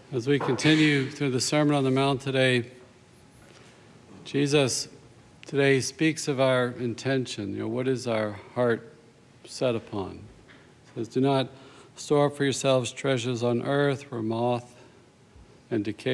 As we continue through the Sermon on the Mount today, Jesus today speaks of our intention. What is our heart set upon? He says, do not store up for yourselves treasures on earth where moth and decay